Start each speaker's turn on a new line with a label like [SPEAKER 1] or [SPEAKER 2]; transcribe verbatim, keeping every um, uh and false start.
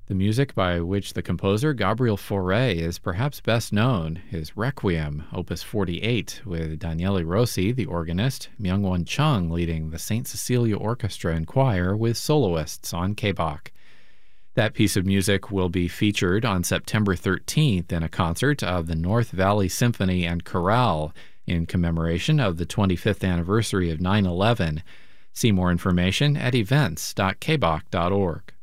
[SPEAKER 1] The music by which the composer Gabriel Fauré is perhaps best known is Requiem, Opus forty-eight, with Daniele Rossi, the organist, Myungwon Chung leading the Saint Cecilia Orchestra and Choir with soloists on K-Bach. That piece of music will be featured on September thirteenth in a concert of the North Valley Symphony and Chorale in commemoration of the twenty-fifth anniversary of nine eleven. See more information at events dot k bach dot org.